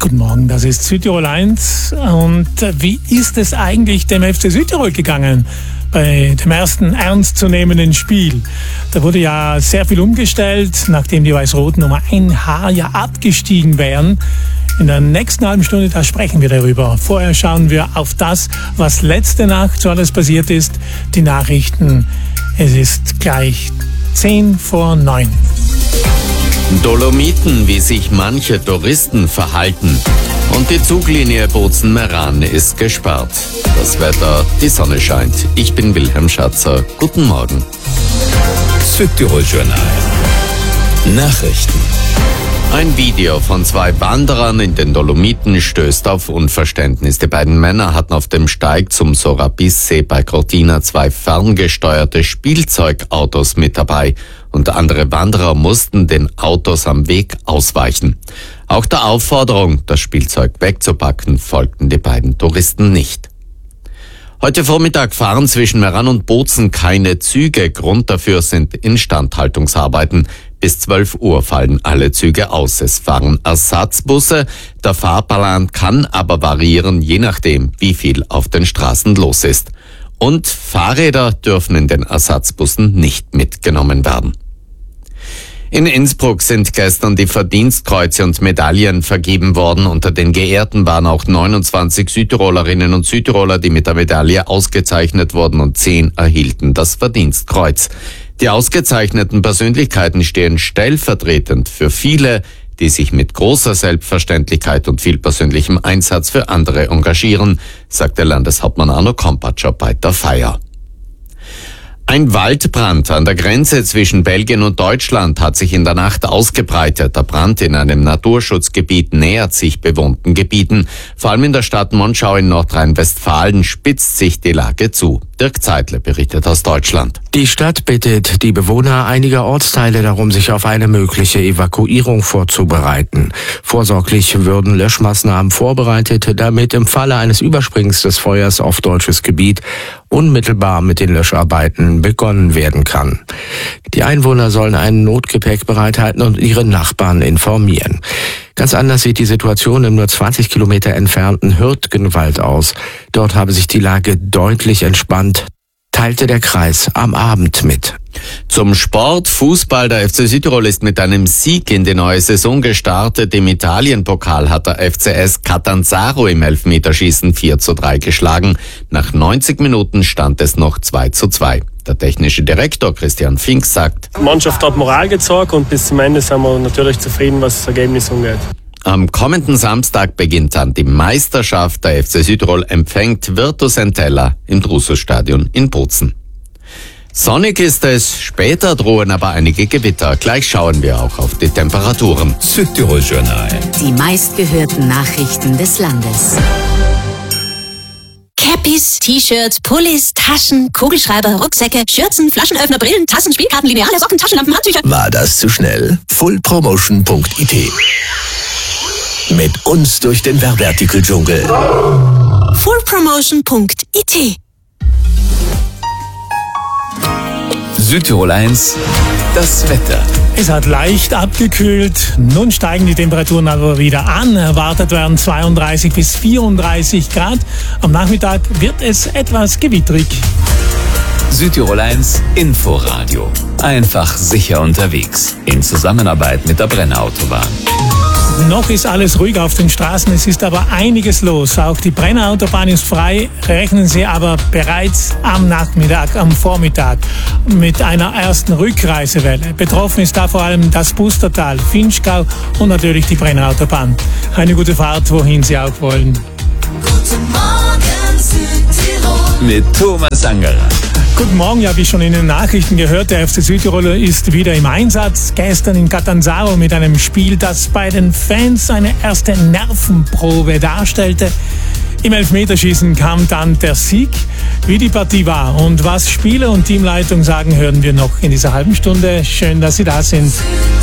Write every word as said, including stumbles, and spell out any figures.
Guten Morgen, das ist Südtirol eins. Und wie ist es eigentlich dem F C Südtirol gegangen bei dem ersten ernstzunehmenden Spiel? Da wurde ja sehr viel umgestellt, nachdem die Weiß-Roten um ein Haar ja abgestiegen wären. In der nächsten halben Stunde, da sprechen wir darüber. Vorher schauen wir auf das, was letzte Nacht so alles passiert ist. Die Nachrichten. Es ist gleich zehn vor neun. Dolomiten, wie sich manche Touristen verhalten. Und die Zuglinie Bozen-Meran ist gesperrt. Das Wetter, die Sonne scheint. Ich bin Wilhelm Schatzer. Guten Morgen. Südtirol-Journal. Nachrichten. Ein Video von zwei Wanderern in den Dolomiten stößt auf Unverständnis. Die beiden Männer hatten auf dem Steig zum Sorabis-See bei Cortina zwei ferngesteuerte Spielzeugautos mit dabei und andere Wanderer mussten den Autos am Weg ausweichen. Auch der Aufforderung, das Spielzeug wegzupacken, folgten die beiden Touristen nicht. Heute Vormittag fahren zwischen Meran und Bozen keine Züge. Grund dafür sind Instandhaltungsarbeiten. Bis zwölf Uhr fallen alle Züge aus. Es fahren Ersatzbusse. Der Fahrplan kann aber variieren, je nachdem, wie viel auf den Straßen los ist. Und Fahrräder dürfen in den Ersatzbussen nicht mitgenommen werden. In Innsbruck sind gestern die Verdienstkreuze und Medaillen vergeben worden. Unter den Geehrten waren auch neunundzwanzig Südtirolerinnen und Südtiroler, die mit der Medaille ausgezeichnet wurden, und zehn erhielten das Verdienstkreuz. Die ausgezeichneten Persönlichkeiten stehen stellvertretend für viele, die sich mit großer Selbstverständlichkeit und viel persönlichem Einsatz für andere engagieren, sagte Landeshauptmann Arno Kompatscher bei der Feier. Ein Waldbrand an der Grenze zwischen Belgien und Deutschland hat sich in der Nacht ausgebreitet. Der Brand in einem Naturschutzgebiet nähert sich bewohnten Gebieten. Vor allem in der Stadt Monschau in Nordrhein-Westfalen spitzt sich die Lage zu. Dirk Zeitle berichtet aus Deutschland. Die Stadt bittet die Bewohner einiger Ortsteile darum, sich auf eine mögliche Evakuierung vorzubereiten. Vorsorglich würden Löschmaßnahmen vorbereitet, damit im Falle eines Übersprings des Feuers auf deutsches Gebiet unmittelbar mit den Löscharbeiten begonnen werden kann. Die Einwohner sollen ein Notgepäck bereithalten und ihre Nachbarn informieren. Ganz anders sieht die Situation im nur zwanzig Kilometer entfernten Hürtgenwald aus. Dort habe sich die Lage deutlich entspannt, teilte der Kreis am Abend mit. Zum Sport, Fußball. Der F C Südtirol ist mit einem Sieg in die neue Saison gestartet. Im Italienpokal hat der F C S Catanzaro im Elfmeterschießen vier zu drei geschlagen. Nach neunzig Minuten stand es noch zwei zu zwei. Der technische Direktor Christian Fink sagt: Die Mannschaft hat Moral gezeigt und bis zum Ende sind wir natürlich zufrieden, was das Ergebnis angeht. Am kommenden Samstag beginnt dann die Meisterschaft. Der F C Südtirol empfängt Virtus Entella im Drusus-Stadion in Bozen. Sonnig ist es, später drohen aber einige Gewitter. Gleich schauen wir auch auf die Temperaturen. Südtirol-Journal. Die meistgehörten Nachrichten des Landes. Cappies, T-Shirts, Pullis, Taschen, Kugelschreiber, Rucksäcke, Schürzen, Flaschenöffner, Brillen, Tassen, Spielkarten, Lineale, Socken, Taschenlampen, Handtücher. War das zu schnell? full promotion punkt i t. Mit uns durch den Werbeartikel-Dschungel. full promotion punkt i t. Südtirol eins, das Wetter. Es hat leicht abgekühlt. Nun steigen die Temperaturen aber wieder an. Erwartet werden zweiunddreißig bis vierunddreißig Grad. Am Nachmittag wird es etwas gewitterig. Südtirol eins Inforadio. Einfach sicher unterwegs. In Zusammenarbeit mit der Brenner-Autobahn. Noch ist alles ruhig auf den Straßen, es ist aber einiges los. Auch die Brenner-Autobahn ist frei, rechnen Sie aber bereits am Nachmittag, am Vormittag mit einer ersten Rückreisewelle. Betroffen ist da vor allem das Pustertal, Vinschgau und natürlich die Brenner-Autobahn. Eine gute Fahrt, wohin Sie auch wollen. Guten Morgen, Südtirol. Mit Thomas Angerer. Guten Morgen, ja, wie schon in den Nachrichten gehört, der F C Südtirol ist wieder im Einsatz. Gestern in Catanzaro mit einem Spiel, das bei den Fans eine erste Nervenprobe darstellte. Im Elfmeterschießen kam dann der Sieg. Wie die Partie war und was Spieler und Teamleitung sagen, hören wir noch in dieser halben Stunde. Schön, dass Sie da sind.